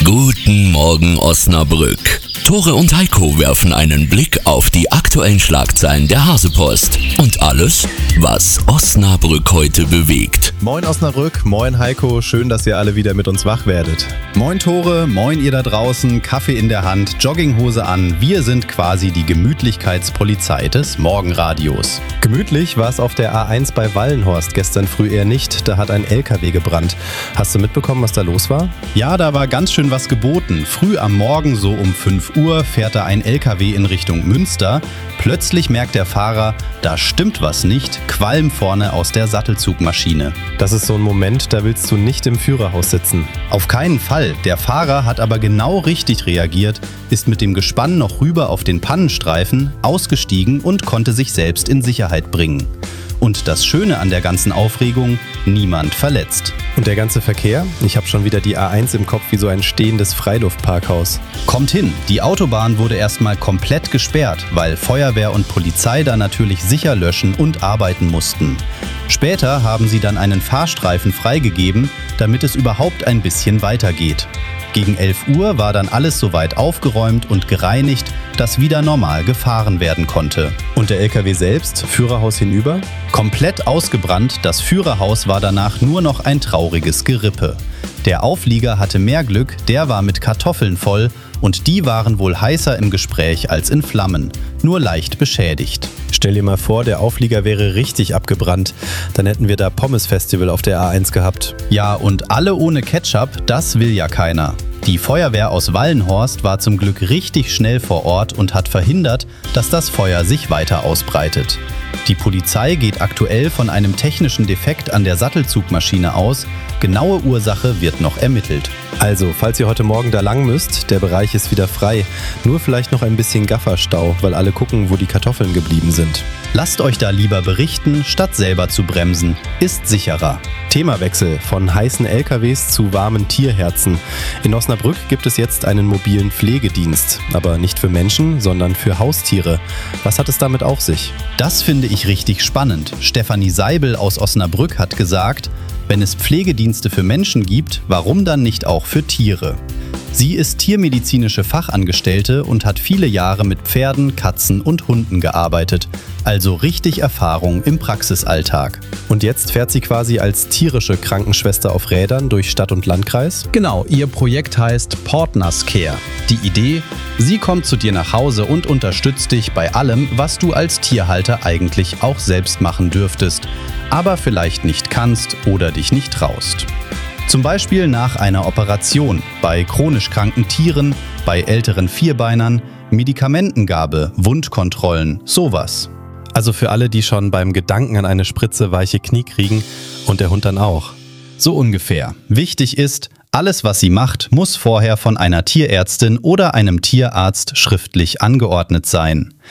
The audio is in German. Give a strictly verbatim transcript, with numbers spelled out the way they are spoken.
Guten Morgen Osnabrück. Tore und Heiko werfen einen Blick auf die aktuellen Schlagzeilen der Hasepost und alles, was Osnabrück heute bewegt. Moin Osnabrück, moin Heiko, schön, dass ihr alle wieder mit uns wach werdet. Moin Tore, moin ihr da draußen, Kaffee in der Hand, Jogginghose an. Wir sind quasi die Gemütlichkeitspolizei des Morgenradios. Gemütlich war es auf der A eins bei Wallenhorst gestern früh eher nicht, da hat ein L K W gebrannt. Hast du mitbekommen, was da los war? Ja, da war ganz schön was geboten. Früh am Morgen, so um fünf Uhr, fährt da ein L K W in Richtung Münster. Plötzlich merkt der Fahrer, da stimmt was nicht, Qualm vorne aus der Sattelzugmaschine. Das ist so ein Moment, da willst du nicht im Führerhaus sitzen. Auf keinen Fall. Der Fahrer hat aber genau richtig reagiert, ist mit dem Gespann noch rüber auf den Pannenstreifen, ausgestiegen und konnte sich selbst in Sicherheit bringen. Und das Schöne an der ganzen Aufregung, niemand verletzt. Und der ganze Verkehr? Ich habe schon wieder die A eins im Kopf wie so ein stehendes Freiluftparkhaus. Kommt hin, die Autobahn wurde erstmal komplett gesperrt, weil Feuerwehr und Polizei da natürlich sicher löschen und arbeiten mussten. Später haben sie dann einen Fahrstreifen freigegeben, damit es überhaupt ein bisschen weitergeht. Gegen elf Uhr war dann alles soweit aufgeräumt und gereinigt, dass wieder normal gefahren werden konnte. Und der L K W selbst, Führerhaus hinüber? Komplett ausgebrannt, das Führerhaus war danach nur noch ein trauriges Gerippe. Der Auflieger hatte mehr Glück, der war mit Kartoffeln voll und die waren wohl heißer im Gespräch als in Flammen, nur leicht beschädigt. Stell dir mal vor, der Auflieger wäre richtig abgebrannt. Dann hätten wir da Pommes-Festival auf der A eins gehabt. Ja, und alle ohne Ketchup, das will ja keiner. Die Feuerwehr aus Wallenhorst war zum Glück richtig schnell vor Ort und hat verhindert, dass das Feuer sich weiter ausbreitet. Die Polizei geht aktuell von einem technischen Defekt an der Sattelzugmaschine aus. Genaue Ursache wird noch ermittelt. Also, falls ihr heute Morgen da lang müsst, der Bereich ist wieder frei. Nur vielleicht noch ein bisschen Gafferstau, weil alle gucken, wo die Kartoffeln geblieben sind. Lasst euch da lieber berichten, statt selber zu bremsen. Ist sicherer. Themawechsel von heißen L K Ws zu warmen Tierherzen. In Osnabrück gibt es jetzt einen mobilen Pflegedienst. Aber nicht für Menschen, sondern für Haustiere. Was hat es damit auf sich? Das finde ich richtig spannend. Stefanie Seibel aus Osnabrück hat gesagt, wenn es Pflegedienste für Menschen gibt, warum dann nicht auch für Tiere? Sie ist tiermedizinische Fachangestellte und hat viele Jahre mit Pferden, Katzen und Hunden gearbeitet. Also richtig Erfahrung im Praxisalltag. Und jetzt fährt sie quasi als tierische Krankenschwester auf Rädern durch Stadt und Landkreis? Genau, ihr Projekt heißt Partners Care. Die Idee, sie kommt zu dir nach Hause und unterstützt dich bei allem, was du als Tierhalter eigentlich auch selbst machen dürftest, aber vielleicht nicht kannst oder dich nicht traust. Zum Beispiel nach einer Operation, bei chronisch kranken Tieren, bei älteren Vierbeinern, Medikamentengabe, Wundkontrollen, sowas. Also für alle, die schon beim Gedanken an eine Spritze weiche Knie kriegen und der Hund dann auch. So ungefähr. Wichtig ist, alles, was sie macht, muss vorher von einer Tierärztin oder einem Tierarzt schriftlich angeordnet sein.